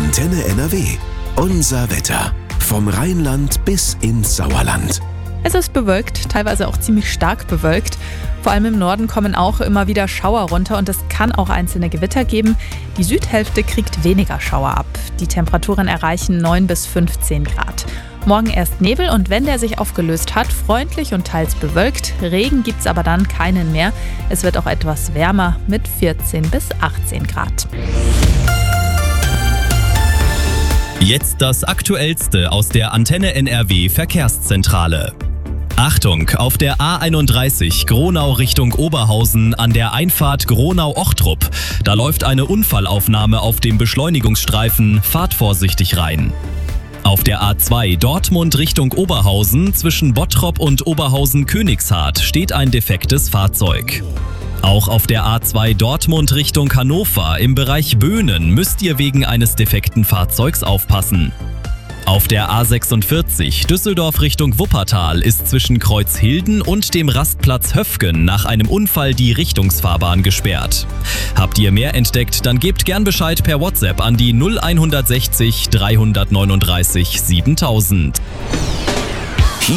Antenne NRW. Unser Wetter. Vom Rheinland bis ins Sauerland. Es ist bewölkt, teilweise auch ziemlich stark bewölkt. Vor allem im Norden kommen auch immer wieder Schauer runter und es kann auch einzelne Gewitter geben. Die Südhälfte kriegt weniger Schauer ab. Die Temperaturen erreichen 9 bis 15 Grad. Morgen erst Nebel und wenn der sich aufgelöst hat, freundlich und teils bewölkt. Regen gibt's aber dann keinen mehr. Es wird auch etwas wärmer mit 14 bis 18 Grad. Jetzt das Aktuellste aus der Antenne NRW Verkehrszentrale. Achtung, auf der A31 Gronau Richtung Oberhausen an der Einfahrt Gronau-Ochtrup. Da läuft eine Unfallaufnahme auf dem Beschleunigungsstreifen. Fahrt vorsichtig rein. Auf der A2 Dortmund Richtung Oberhausen zwischen Bottrop und Oberhausen-Königshardt steht ein defektes Fahrzeug. Auch auf der A2 Dortmund Richtung Hannover im Bereich Böhnen müsst ihr wegen eines defekten Fahrzeugs aufpassen. Auf der A46 Düsseldorf Richtung Wuppertal ist zwischen Kreuzhilden und dem Rastplatz Höfgen nach einem Unfall die Richtungsfahrbahn gesperrt. Habt ihr mehr entdeckt, dann gebt gern Bescheid per WhatsApp an die 0160 339 7000.